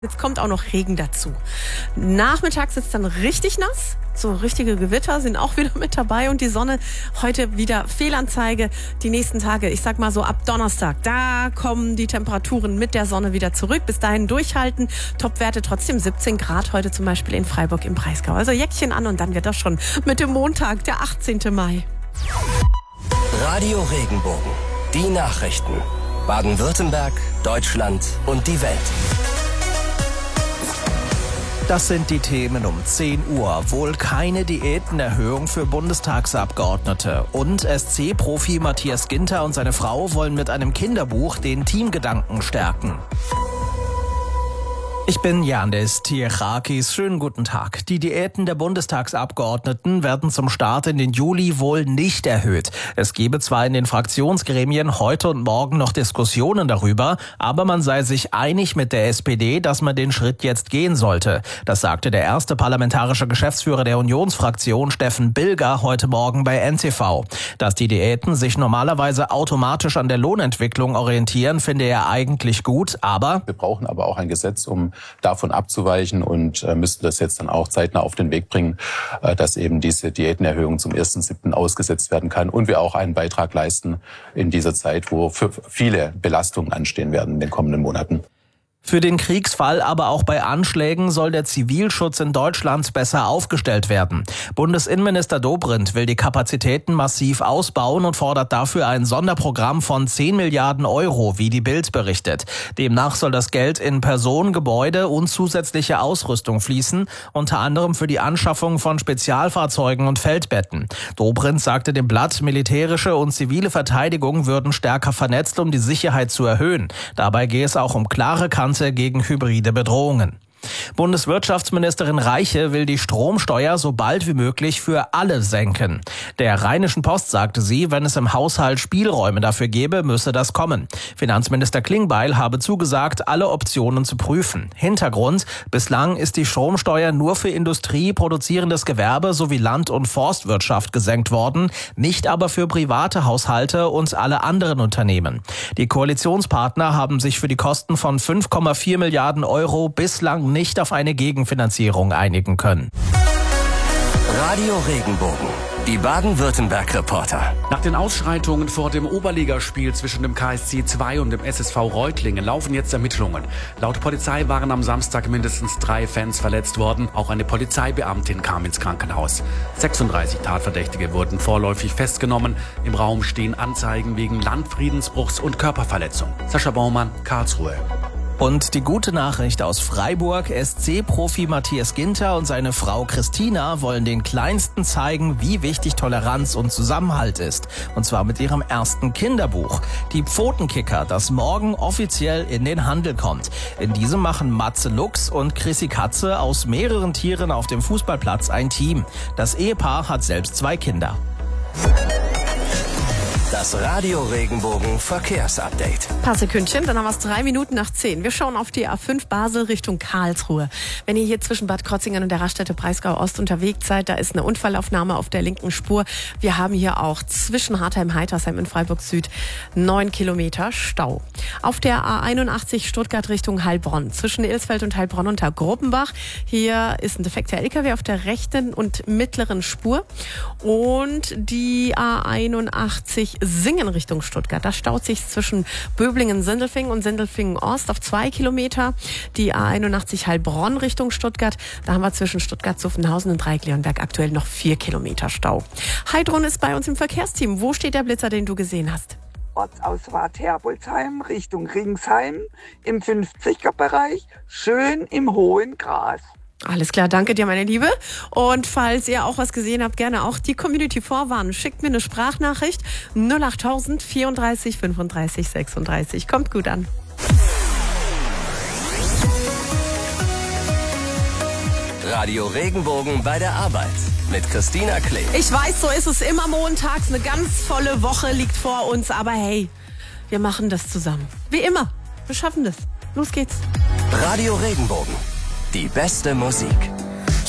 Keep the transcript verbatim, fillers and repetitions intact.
Jetzt kommt auch noch Regen dazu. Nachmittags ist es dann richtig nass. So richtige Gewitter sind auch wieder mit dabei. Und die Sonne heute wieder Fehlanzeige. Die nächsten Tage, ich sag mal so ab Donnerstag, da kommen die Temperaturen mit der Sonne wieder zurück. Bis dahin durchhalten. Topwerte trotzdem siebzehn Grad heute zum Beispiel in Freiburg im Breisgau. Also Jäckchen an und dann wird das schon mit dem Montag, der achtzehnten Mai. Radio Regenbogen. Die Nachrichten. Baden-Württemberg, Deutschland und die Welt. Das sind die Themen um zehn Uhr. Wohl keine Diätenerhöhung für Bundestagsabgeordnete. Und S C-Profi Matthias Ginter und seine Frau wollen mit einem Kinderbuch den Teamgedanken stärken. Ich bin Janis Tiechakis. Schönen guten Tag. Die Diäten der Bundestagsabgeordneten werden zum Start in den Juli wohl nicht erhöht. Es gebe zwar in den Fraktionsgremien heute und morgen noch Diskussionen darüber, aber man sei sich einig mit der S P D, dass man den Schritt jetzt gehen sollte. Das sagte der erste parlamentarische Geschäftsführer der Unionsfraktion, Steffen Bilger, heute Morgen bei N T V. Dass die Diäten sich normalerweise automatisch an der Lohnentwicklung orientieren, finde er eigentlich gut, aber... Wir brauchen aber auch ein Gesetz, um davon abzuweichen und äh, müssten das jetzt dann auch zeitnah auf den Weg bringen, äh, dass eben diese Diätenerhöhung zum ersten siebten ausgesetzt werden kann und wir auch einen Beitrag leisten in dieser Zeit, wo für viele Belastungen anstehen werden in den kommenden Monaten. Für den Kriegsfall, aber auch bei Anschlägen soll der Zivilschutz in Deutschland besser aufgestellt werden. Bundesinnenminister Dobrindt will die Kapazitäten massiv ausbauen und fordert dafür ein Sonderprogramm von zehn Milliarden Euro, wie die Bild berichtet. Demnach soll das Geld in Personen, Gebäude und zusätzliche Ausrüstung fließen, unter anderem für die Anschaffung von Spezialfahrzeugen und Feldbetten. Dobrindt sagte dem Blatt, militärische und zivile Verteidigung würden stärker vernetzt, um die Sicherheit zu erhöhen. Dabei gehe es auch um klare Kante gegen hybride Bedrohungen. Bundeswirtschaftsministerin Reiche will die Stromsteuer so bald wie möglich für alle senken. Der Rheinischen Post sagte sie, wenn es im Haushalt Spielräume dafür gäbe, müsse das kommen. Finanzminister Klingbeil habe zugesagt, alle Optionen zu prüfen. Hintergrund: Bislang ist die Stromsteuer nur für Industrie, produzierendes Gewerbe sowie Land- und Forstwirtschaft gesenkt worden, nicht aber für private Haushalte und alle anderen Unternehmen. Die Koalitionspartner haben sich für die Kosten von fünf Komma vier Milliarden Euro bislang nicht auf eine Gegenfinanzierung einigen können. Radio Regenbogen. Die Baden-Württemberg-Reporter. Nach den Ausschreitungen vor dem Oberligaspiel zwischen dem K S C zwei und dem S S V Reutlingen laufen jetzt Ermittlungen. Laut Polizei waren am Samstag mindestens drei Fans verletzt worden. Auch eine Polizeibeamtin kam ins Krankenhaus. sechsunddreißig Tatverdächtige wurden vorläufig festgenommen. Im Raum stehen Anzeigen wegen Landfriedensbruchs und Körperverletzung. Sascha Baumann, Karlsruhe. Und die gute Nachricht aus Freiburg: S C-Profi Matthias Ginter und seine Frau Christina wollen den Kleinsten zeigen, wie wichtig Toleranz und Zusammenhalt ist. Und zwar mit ihrem ersten Kinderbuch. Die Pfotenkicker, das morgen offiziell in den Handel kommt. In diesem machen Matze Lux und Chrissy Katze aus mehreren Tieren auf dem Fußballplatz ein Team. Das Ehepaar hat selbst zwei Kinder. Das Radio Regenbogen Verkehrsupdate. Paar Sekündchen, dann haben wir es drei Minuten nach zehn. Wir schauen auf die A fünf Basel Richtung Karlsruhe. Wenn ihr hier zwischen Bad Krotzingen und der Raststätte Breisgau Ost unterwegs seid, da ist eine Unfallaufnahme auf der linken Spur. Wir haben hier auch zwischen Hartheim-Heitersheim und Freiburg Süd neun Kilometer Stau. Auf der A einundachtzig Stuttgart Richtung Heilbronn, zwischen Ilsfeld und Heilbronn unter Gruppenbach. Hier ist ein defekter L K W auf der rechten und mittleren Spur. Und die A einundachtzig Singen Richtung Stuttgart. Da staut sich zwischen Böblingen-Sindelfingen und Sindelfingen-Ost auf zwei Kilometer. Die A einundachtzig Heilbronn Richtung Stuttgart. Da haben wir zwischen Stuttgart-Zuffenhausen und Dreieckleonberg aktuell noch vier Kilometer Stau. Heidrun ist bei uns im Verkehrsteam. Wo steht der Blitzer, den du gesehen hast? Ortsausfahrt Herbolzheim Richtung Ringsheim im fünfziger-Bereich, schön im hohen Gras. Alles klar, danke dir, meine Liebe. Und falls ihr auch was gesehen habt, gerne auch die Community vorwarnen. Schickt mir eine Sprachnachricht null achttausend vierunddreißig fünfunddreißig sechsunddreißig. Kommt gut an. Radio Regenbogen bei der Arbeit mit Christina Klee. Ich weiß, so ist es immer montags. Eine ganz volle Woche liegt vor uns. Aber hey, wir machen das zusammen. Wie immer. Wir schaffen das. Los geht's. Radio Regenbogen. Die beste Musik.